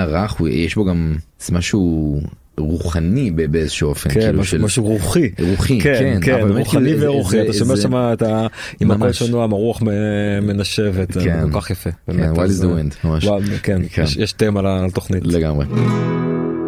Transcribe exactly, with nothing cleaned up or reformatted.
רך, יש בו גם משהו רוחני באיזשהו אופן. כן, משהו רוחי. רוחי, כן. כן, רוחני ורוחי. אתה שומע שמה, עם הקול שנועם, הרוח מנשבת, זה כל כך יפה. כן, What is the wind, ממש. כן, יש תמה לתוכנית. לגמרי.